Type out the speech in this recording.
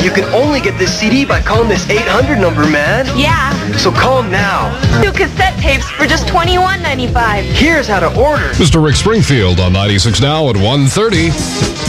You can only get this CD by calling this 800 number, man. Yeah. So call now. 2 cassette tapes for just $21.95. Here's how to order. Mr. Rick Springfield on 96 Now at 1:30.